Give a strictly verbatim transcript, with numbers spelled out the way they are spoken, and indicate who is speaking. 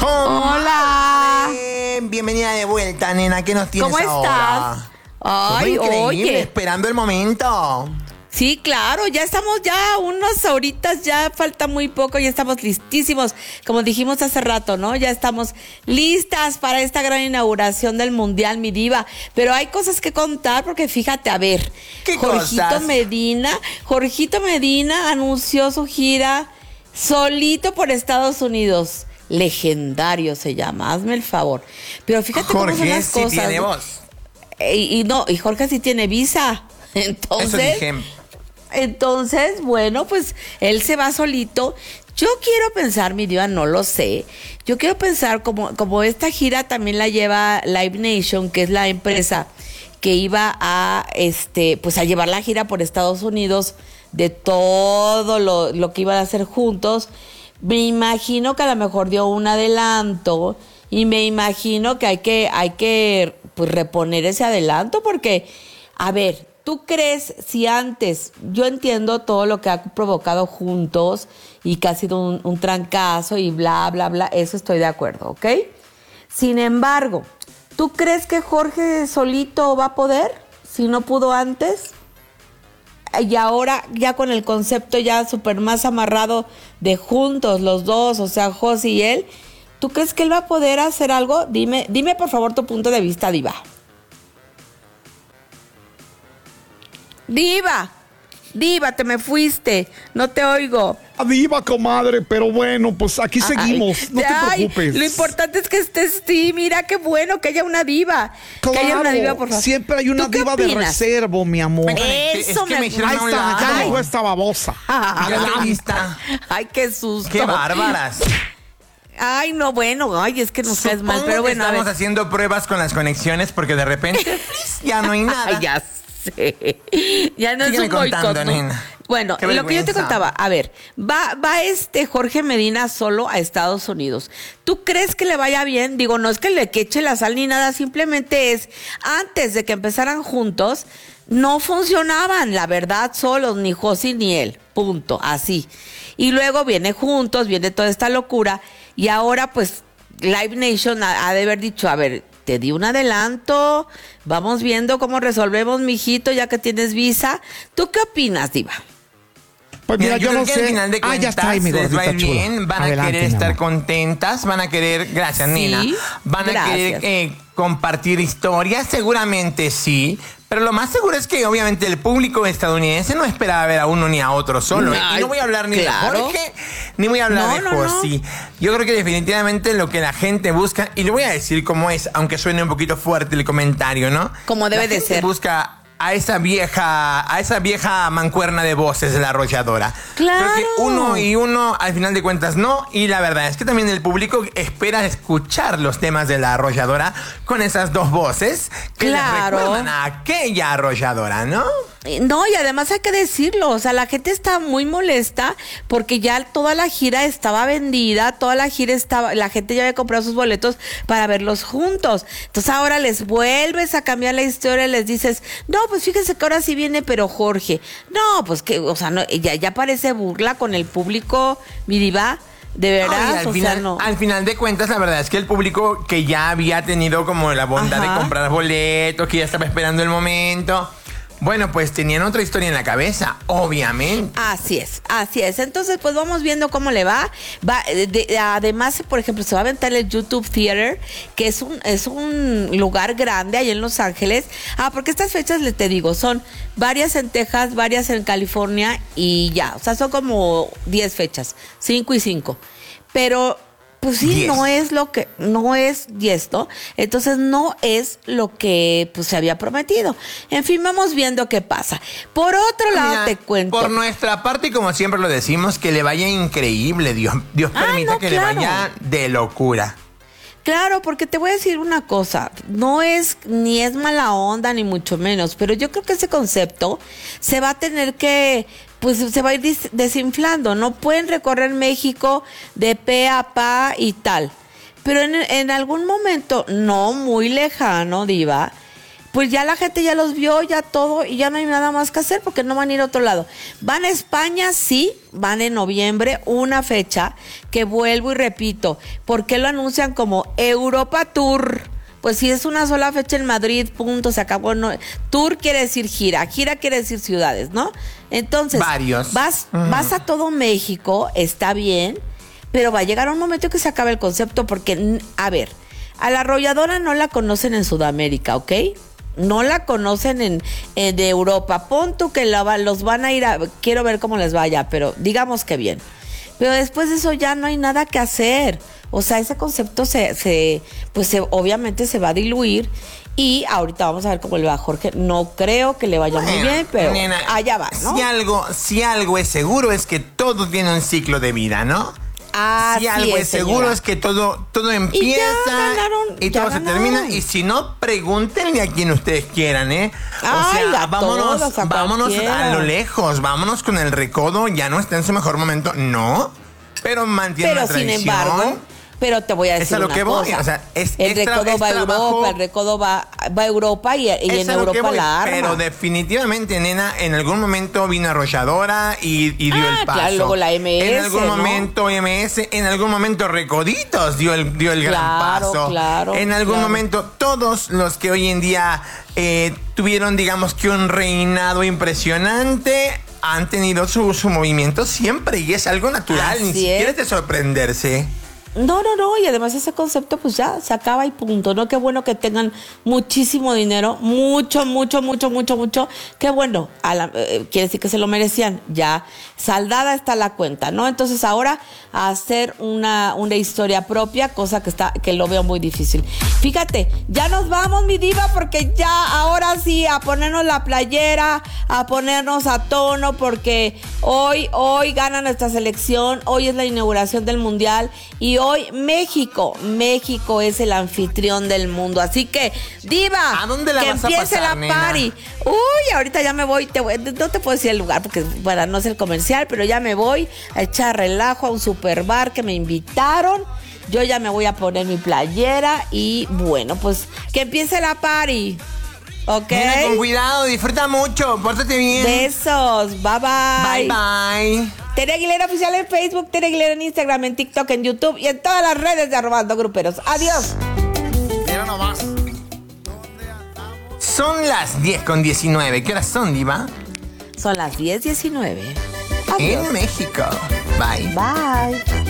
Speaker 1: Hola.
Speaker 2: Bienvenida de vuelta, nena. ¿Qué nos tienes
Speaker 1: ¿Cómo
Speaker 2: ahora?
Speaker 1: estás? Ay,
Speaker 2: Todo increíble,
Speaker 1: oye.
Speaker 2: esperando el momento.
Speaker 1: Sí, claro, ya estamos ya unas horitas, ya falta muy poco, ya estamos listísimos, como dijimos hace rato, ¿no? Ya estamos listas para esta gran inauguración del Mundial, mi diva. Pero hay cosas que contar porque fíjate, a ver,
Speaker 2: ¿Qué
Speaker 1: Jorgito
Speaker 2: cosas?
Speaker 1: Medina, Jorgito Medina anunció su gira solito por Estados Unidos. Legendario se llama, hazme el favor. Pero fíjate cómo son
Speaker 2: Jorge
Speaker 1: las
Speaker 2: sí
Speaker 1: cosas.
Speaker 2: tiene voz.
Speaker 1: Y, y no, y Jorge sí tiene visa. Entonces,
Speaker 2: Eso dije.
Speaker 1: entonces, bueno, pues él se va solito. Yo quiero pensar, mi diva, no lo sé. Yo quiero pensar como, como esta gira también la lleva Live Nation, que es la empresa que iba a este, pues a llevar la gira por Estados Unidos de todo lo, lo que iban a hacer juntos. Me imagino que a lo mejor dio un adelanto y me imagino que hay que, hay que pues, reponer ese adelanto porque, a ver, ¿tú crees si antes, yo entiendo todo lo que ha provocado juntos y que ha sido un, un trancazo y bla, bla, bla, eso estoy de acuerdo, ¿ok? Sin embargo, ¿tú crees que Jorge solito va a poder si no pudo antes? Y ahora ya con el concepto ya súper más amarrado de juntos los dos, o sea, José y él, ¿tú crees que él va a poder hacer algo? Dime, dime por favor tu punto de vista, diva. Diva, diva, te me fuiste, no te oigo.
Speaker 3: Diva, comadre, pero bueno, pues aquí
Speaker 1: Ay,
Speaker 3: seguimos, no te
Speaker 1: ay,
Speaker 3: preocupes.
Speaker 1: Lo importante es que estés, sí, mira qué bueno que haya una diva.
Speaker 3: Claro,
Speaker 1: que haya una diva, por favor.
Speaker 3: siempre hay una
Speaker 1: ¿Tú qué
Speaker 3: diva de
Speaker 1: opinas?
Speaker 3: reservo, mi amor.
Speaker 2: Es
Speaker 1: Eso
Speaker 2: que
Speaker 1: me,
Speaker 2: me hicieron
Speaker 3: Ahí
Speaker 2: a un
Speaker 3: está,
Speaker 2: lado.
Speaker 3: ya
Speaker 1: Ay.
Speaker 3: llegó esta babosa.
Speaker 2: Ya te
Speaker 3: Adelante.
Speaker 2: lista.
Speaker 1: Ay, qué susto.
Speaker 2: Qué bárbaras.
Speaker 1: Ay, no, bueno, ay, es que nos caes mal,
Speaker 2: Supongo
Speaker 1: pero
Speaker 2: que
Speaker 1: bueno, a
Speaker 2: estamos
Speaker 1: ver.
Speaker 2: haciendo pruebas con las conexiones porque de repente ¡flis! Ya no hay nada.
Speaker 1: Ay, ya sé. Ya no
Speaker 2: Sígueme
Speaker 1: es un boicot,
Speaker 2: contando,
Speaker 1: ¿no?
Speaker 2: nena.
Speaker 1: Bueno,
Speaker 2: Qué
Speaker 1: lo que yo te
Speaker 2: vergüenza.
Speaker 1: contaba, a ver, va, va este Jorge Medina solo a Estados Unidos. ¿Tú crees que le vaya bien? Digo, no es que le queche la sal ni nada, simplemente es, antes de que empezaran juntos, no funcionaban, la verdad, solos, ni José ni él, punto, así. Y luego viene juntos, viene toda esta locura, y ahora pues Live Nation ha, ha de haber dicho, a ver, te di un adelanto, vamos viendo cómo resolvemos, mijito, ya que tienes visa. ¿Tú qué opinas, diva?
Speaker 3: Pues mira, yo,
Speaker 2: creo
Speaker 3: no
Speaker 2: que
Speaker 3: sé.
Speaker 2: al final de
Speaker 3: Ah,
Speaker 2: cuentas
Speaker 3: ya está ahí, mi
Speaker 2: les va a
Speaker 3: gordita
Speaker 2: ir
Speaker 3: chula.
Speaker 2: bien, van
Speaker 3: Adelante,
Speaker 2: a querer
Speaker 3: mi
Speaker 2: estar
Speaker 3: amor.
Speaker 2: contentas, van a querer, gracias
Speaker 1: Sí,
Speaker 2: nena, van a
Speaker 1: gracias.
Speaker 2: querer eh, compartir historias, seguramente sí, pero lo más seguro es que obviamente el público estadounidense no esperaba ver a uno ni a otro solo.
Speaker 1: Ay,
Speaker 2: y no voy a hablar ni
Speaker 1: claro.
Speaker 2: de Jorge, ni voy a hablar
Speaker 1: No,
Speaker 2: de
Speaker 1: no, no.
Speaker 2: José. Yo creo que definitivamente lo que la gente busca, y le voy a decir cómo es, aunque suene un poquito fuerte el comentario, ¿no?
Speaker 1: Como debe
Speaker 2: La
Speaker 1: de
Speaker 2: gente
Speaker 1: ser.
Speaker 2: busca a esa vieja, a esa vieja mancuerna de voces de la arrolladora.
Speaker 1: Claro.
Speaker 2: Creo que uno y uno, al final de cuentas, no. Y la verdad es que también el público espera escuchar los temas de la arrolladora con esas dos voces que
Speaker 1: Claro.
Speaker 2: les recuerdan a aquella arrolladora, ¿no?
Speaker 1: No, y además hay que decirlo, o sea, la gente está muy molesta porque ya toda la gira estaba vendida, toda la gira estaba, la gente ya había comprado sus boletos para verlos juntos. Entonces ahora les vuelves a cambiar la historia y les dices, no, pues fíjense que ahora sí viene, pero Jorge. No, pues que, o sea, no, ya, ya parece burla con el público, mi diva. De verdad,
Speaker 2: Ay, al,
Speaker 1: o
Speaker 2: final,
Speaker 1: sea, no.
Speaker 2: al final de cuentas, la verdad es que el público que ya había tenido como la bondad
Speaker 1: Ajá.
Speaker 2: de comprar boletos, que ya estaba esperando el momento, bueno, pues tenían otra historia en la cabeza, obviamente.
Speaker 1: Así es, así es. Entonces, pues vamos viendo cómo le va. Va de- de- además, por ejemplo, se va a aventar el YouTube Theater, que es un, es un lugar grande ahí en Los Ángeles. Ah, porque estas fechas, les te digo, son varias en Texas, varias en California y ya. O sea, son como diez fechas, cinco y cinco. Pero pues sí,
Speaker 2: Diez.
Speaker 1: no es lo que, no es diez, ¿no? Entonces no es lo que pues se había prometido. En fin, vamos viendo qué pasa. Por otro lado,
Speaker 2: Mira,
Speaker 1: te cuento.
Speaker 2: Por nuestra parte, y como siempre lo decimos, que le vaya increíble, Dios. Dios
Speaker 1: Ah,
Speaker 2: permita
Speaker 1: no,
Speaker 2: que
Speaker 1: claro.
Speaker 2: le vaya de locura.
Speaker 1: Claro, porque te voy a decir una cosa, no es ni es mala onda ni mucho menos, pero yo creo que ese concepto se va a tener que, pues se va a ir dis- desinflando, no pueden recorrer México de pe a pa y tal, pero en, en algún momento, no muy lejano, diva, pues ya la gente ya los vio, ya todo, y ya no hay nada más que hacer porque no van a ir a otro lado. Van a España, sí, van en noviembre, una fecha que vuelvo y repito, ¿por qué lo anuncian como Europa Tour? Pues si es una sola fecha en Madrid, punto, se acabó. No, tour quiere decir gira, gira quiere decir ciudades, ¿no? Entonces,
Speaker 2: varios.
Speaker 1: Vas, uh-huh. vas a todo México, está bien, pero va a llegar un momento que se acabe el concepto porque, a ver, a la arrolladora no la conocen en Sudamérica, ¿ok? No la conocen en, en de Europa. Pon tú que la, los van a ir a... Quiero ver cómo les vaya, pero digamos que bien. Pero después de eso ya no hay nada que hacer. O sea, ese concepto se, se pues se, obviamente se va a diluir. Y ahorita vamos a ver cómo le va a Jorge. No creo que le vaya
Speaker 2: bueno,
Speaker 1: muy bien, pero
Speaker 2: nena,
Speaker 1: allá va, ¿no?
Speaker 2: Si algo, si algo es seguro es que todo tiene un ciclo de vida, ¿no?
Speaker 1: Ah,
Speaker 2: si algo es, es seguro
Speaker 1: señora.
Speaker 2: es que todo, todo empieza
Speaker 1: y, ya ganaron,
Speaker 2: y
Speaker 1: ya
Speaker 2: todo
Speaker 1: ganaron.
Speaker 2: se termina. Y si no, pregúntenle a quien ustedes quieran, ¿eh? O
Speaker 1: Ay,
Speaker 2: sea,
Speaker 1: a
Speaker 2: vámonos,
Speaker 1: todos, a
Speaker 2: vámonos
Speaker 1: cualquiera.
Speaker 2: a lo lejos, vámonos con el Recodo, ya no está en su mejor momento, no, pero mantiene
Speaker 1: pero
Speaker 2: una tradición.
Speaker 1: sin embargo, pero te voy a decir
Speaker 2: es a lo
Speaker 1: una
Speaker 2: que voy,
Speaker 1: cosa.
Speaker 2: o sea, es,
Speaker 1: el
Speaker 2: es tra-
Speaker 1: Recodo
Speaker 2: es
Speaker 1: va a
Speaker 2: trabajo,
Speaker 1: Europa, el Recodo va, va a Europa y, y en
Speaker 2: a lo que
Speaker 1: Europa
Speaker 2: voy,
Speaker 1: la arma.
Speaker 2: Pero definitivamente, nena, en algún momento vino Arrolladora y, y dio
Speaker 1: Ah,
Speaker 2: el paso.
Speaker 1: claro, luego la M S,
Speaker 2: En algún
Speaker 1: ¿no?
Speaker 2: momento M S, en algún momento Recoditos dio el, dio el gran
Speaker 1: Claro,
Speaker 2: paso.
Speaker 1: claro,
Speaker 2: en algún
Speaker 1: claro.
Speaker 2: momento, todos los que hoy en día eh, tuvieron, digamos que un reinado impresionante, han tenido su, su movimiento siempre y es algo natural,
Speaker 1: Así
Speaker 2: ni siquiera
Speaker 1: es.
Speaker 2: es de sorprenderse.
Speaker 1: No, no, no, y además ese concepto pues ya se acaba y punto, ¿no? Qué bueno que tengan muchísimo dinero, mucho, mucho, mucho, mucho, mucho. Qué bueno, a la, eh, quiere decir que se lo merecían, ya saldada está la cuenta, ¿no? Entonces ahora a hacer una, una historia propia, cosa que está, que lo veo muy difícil. Fíjate, ya nos vamos, mi diva, porque ya ahora sí a ponernos la playera, a ponernos a tono, porque hoy, hoy gana nuestra selección, hoy es la inauguración del Mundial y hoy México, México es el anfitrión del mundo. Así que, diva,
Speaker 2: ¿a dónde la
Speaker 1: que
Speaker 2: vas a
Speaker 1: empiece
Speaker 2: pasar,
Speaker 1: la
Speaker 2: nena?
Speaker 1: party. Uy, ahorita ya me voy, te voy, no te puedo decir el lugar porque para no ser comercial, pero ya me voy a echar relajo a un super bar que me invitaron. Yo ya me voy a poner mi playera y bueno, pues que empiece la party. ¿Ok?
Speaker 2: Nena, con cuidado, disfruta mucho, pórtate bien.
Speaker 1: Besos, bye bye.
Speaker 2: Bye, bye.
Speaker 1: Tere Aguilera Oficial en Facebook, Tere Aguilera en Instagram, en TikTok, en YouTube y en todas las redes de Arrobando Gruperos. Adiós.
Speaker 3: Mira nomás.
Speaker 2: Son las diez con diecinueve. ¿Qué horas son, diva?
Speaker 1: Son las diez diecinueve. Adiós.
Speaker 2: En México. Bye.
Speaker 1: Bye.